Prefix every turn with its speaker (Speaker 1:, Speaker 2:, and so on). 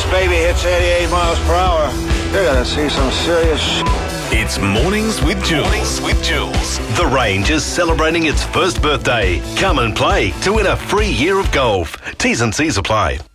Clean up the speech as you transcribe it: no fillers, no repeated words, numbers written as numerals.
Speaker 1: baby hits 88 miles per hour, you're gonna see some serious shit.
Speaker 2: It's Mornings with Jules. The Range is celebrating its first birthday. Come and play to win a free year of golf. T's and C's apply.